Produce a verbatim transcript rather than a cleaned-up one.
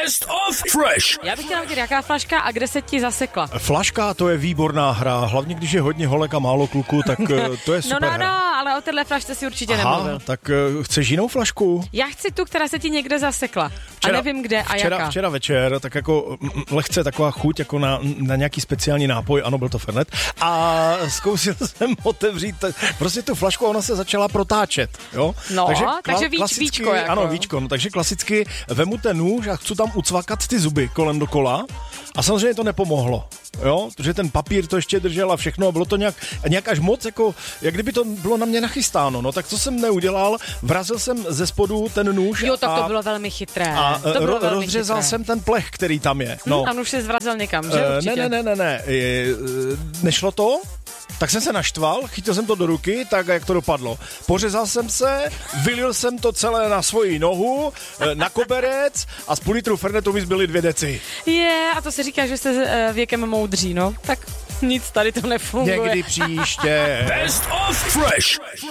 Best of Fresh. Já bych chtěla vidět, jaká flaška a kde se ti zasekla. Flaška, to je výborná hra, hlavně když je hodně holek a málo kluků, tak to je super No, no, hra. no, ale o téhle flašce si určitě Aha, nemluvil. tak uh, chceš jinou flašku? Já chci tu, která se ti někde zasekla. Včera, a nevím kde a včera, jaká. Včera večer, tak jako mm, lehce taková chuť jako na, na nějaký speciální nápoj, ano, byl to Fernet, a zkoušel jsem otevřít t- prostě tu flašku a ona se začala protáčet, jo? No, takže, kla- takže víč, klasicky, víčko jako. Ano, víčko, no, takže klasicky vemu ten nůž a chci tam ucvakat ty zuby kolem dokola a samozřejmě to nepomohlo. Jo, protože ten papír to ještě držel a všechno a bylo to nějak, nějak až moc, jako, jak kdyby to bylo na mě nachystáno, no tak co jsem neudělal, vrazil jsem ze spodu ten nůž Jo, tak a, to bylo velmi chytré. a to bylo ro- velmi rozřezal chytré. jsem ten plech, který tam je. No. Hm, a už se zvrazil někam, že? Uh, Určitě. ne, ne, ne, ne, ne, e, nešlo to, tak jsem se naštval, chytil jsem to do ruky, tak jak to dopadlo. Pořezal jsem se, vylil jsem to celé na svoji nohu, na koberec a z půl litru Fernetu mi zbyly dvě deci. Je, a to se říká, že jste věkem moudří, no. Tak nic, tady to nefunguje. Někdy příště. Best of Fresh.